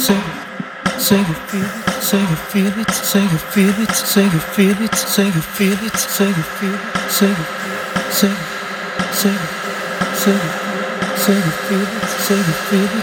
say you feel it, say you feel it, say you feel it, say you feel it, say you feel it, say you feel it, say you say say say say you feel it, say you feel it,